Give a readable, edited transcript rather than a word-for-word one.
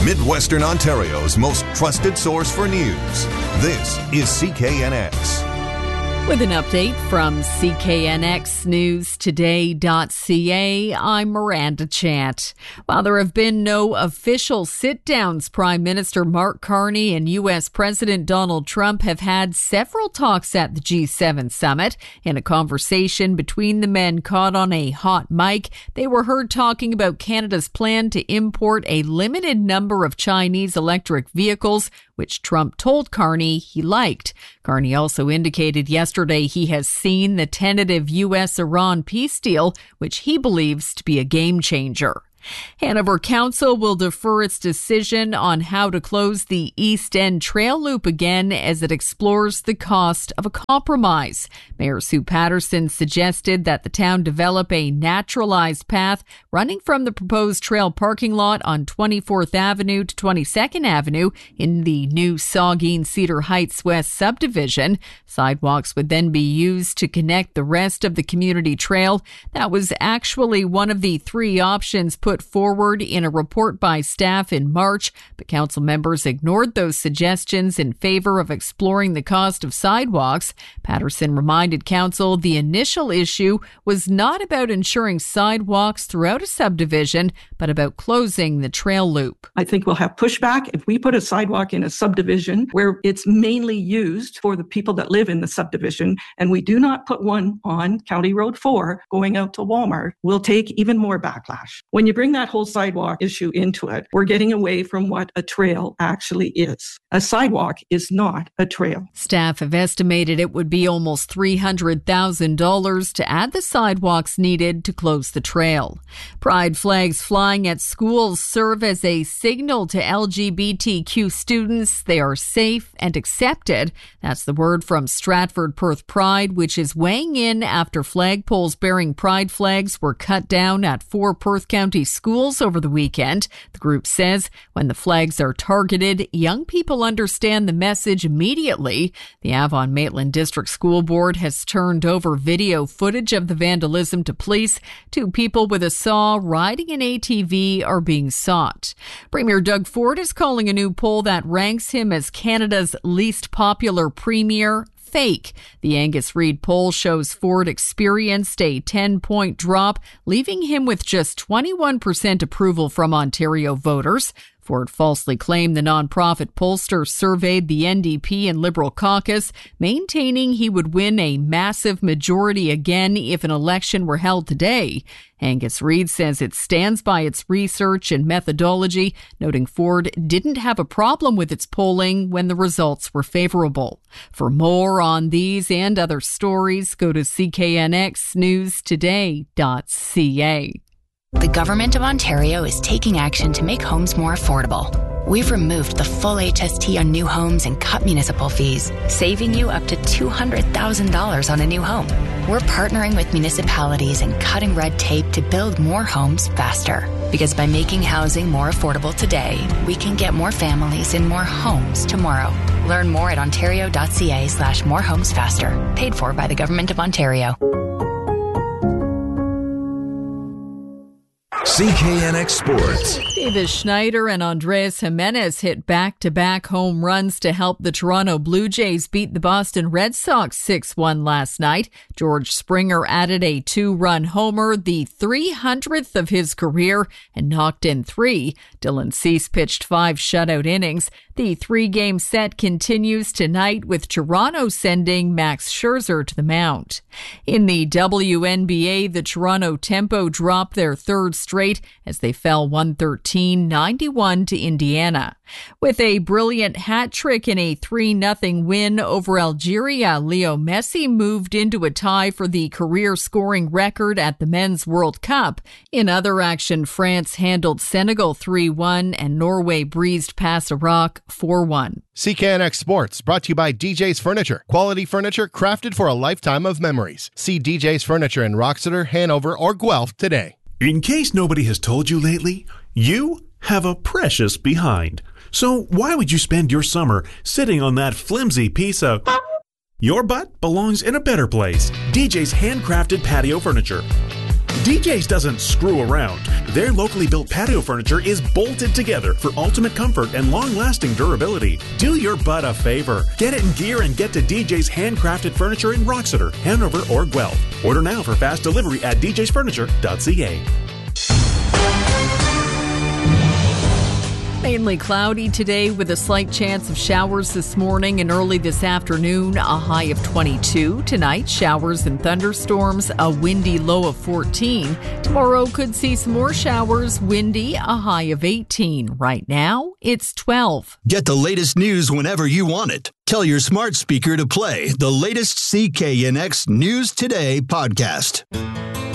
Midwestern Ontario's most trusted source for news. This is CKNX. With an update from CKNXNewsToday.ca, I'm Miranda Chant. While there have been no official sit-downs, Prime Minister Mark Carney and U.S. President Donald Trump have had several talks at the G7 summit. In a conversation between the men caught on a hot mic, they were heard talking about Canada's plan to import a limited number of Chinese electric vehicles, which Trump told Carney he liked. Carney also indicated yesterday he has seen the tentative U.S.-Iran peace deal, which he believes to be a game changer. Hanover Council will defer its decision on how to close the East End Trail Loop again as it explores the cost of a compromise. Mayor Sue Patterson suggested that the town develop a naturalized path running from the proposed trail parking lot on 24th Avenue to 22nd Avenue in the new Saugeen Cedar Heights West subdivision. Sidewalks would then be used to connect the rest of the community trail. That was actually one of the three options put forward in a report by staff in March, but council members ignored those suggestions in favor of exploring the cost of sidewalks. Patterson reminded council the initial issue was not about ensuring sidewalks throughout a subdivision, but about closing the trail loop. I think we'll have pushback if we put a sidewalk in a subdivision where it's mainly used for the people that live in the subdivision, and we do not put one on County Road 4 going out to Walmart. We'll take even more backlash. When you bring that whole sidewalk issue into it, we're getting away from what a trail actually is. A sidewalk is not a trail. Staff have estimated it would be almost $300,000 to add the sidewalks needed to close the trail. Pride flags flying at schools serve as a signal to LGBTQ students they are safe and accepted. That's the word from Stratford Perth Pride, which is weighing in after flagpoles bearing pride flags were cut down at 4 Perth County schools over the weekend. The group says when the flags are targeted, young people understand the message immediately. The Avon Maitland District School Board has turned over video footage of the vandalism to police. 2 people with a saw riding an ATV are being sought. Premier Doug Ford is calling a new poll that ranks him as Canada's least popular premier fake. The Angus Reid poll shows Ford experienced a 10-point drop, leaving him with just 21% approval from Ontario voters. Ford falsely claimed the nonprofit pollster surveyed the NDP and Liberal caucus, maintaining he would win a massive majority again if an election were held today. Angus Reid says it stands by its research and methodology, noting Ford didn't have a problem with its polling when the results were favorable. For more on these and other stories, go to CKNXNewsToday.ca. The Government of Ontario is taking action to make homes more affordable. We've removed the full HST on new homes and cut municipal fees, saving you up to $200,000 on a new home. We're partnering with municipalities and cutting red tape to build more homes faster. Because by making housing more affordable today, we can get more families in more homes tomorrow. Learn more at ontario.ca/morehomesfaster. Paid for by the Government of Ontario. CKNX Sports. Davis Schneider and Andres Jimenez hit back-to-back home runs to help the Toronto Blue Jays beat the Boston Red Sox 6-1 last night. George Springer added a 2-run homer, the 300th of his career, and knocked in 3. Dylan Cease pitched 5 shutout innings. The 3-game set continues tonight with Toronto sending Max Scherzer to the mound. In the WNBA, the Toronto Tempo dropped their third straight as they fell 113-91 to Indiana. With a brilliant hat trick in a 3-0 win over Algeria, Leo Messi moved into a tie for the career scoring record at the Men's World Cup. In other action, France handled Senegal 3-1 and Norway breezed past Iraq 4-1. CKNX Sports, brought to you by DJ's Furniture. Quality furniture crafted for a lifetime of memories. See DJ's Furniture in Roxeter, Hanover, or Guelph today. In case nobody has told you lately, you have a precious behind. So why would you spend your summer sitting on that flimsy piece of... Your butt belongs in a better place. DJ's handcrafted patio furniture. DJ's doesn't screw around. Their locally built patio furniture is bolted together for ultimate comfort and long-lasting durability. Do your butt a favor. Get it in gear and get to DJ's handcrafted furniture in Roxeter, Hanover, or Guelph. Order now for fast delivery at djsfurniture.ca. Mainly cloudy today with a slight chance of showers this morning and early this afternoon, a high of 22. Tonight, showers and thunderstorms, a windy low of 14. Tomorrow could see some more showers, windy, a high of 18. Right now, it's 12. Get the latest news whenever you want it. Tell your smart speaker to play the latest CKNX News Today podcast.